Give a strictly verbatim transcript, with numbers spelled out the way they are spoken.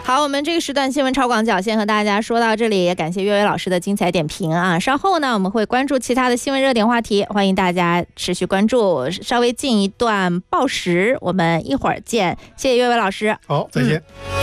好，我们这个时段新闻超广角先和大家说到这里，也感谢岳伟老师的精彩点评啊。稍后呢，我们会关注其他的新闻热点话题，欢迎大家持续关注。稍微进一段报时，我们一会儿见。谢谢岳伟老师。 好，再见。 嗯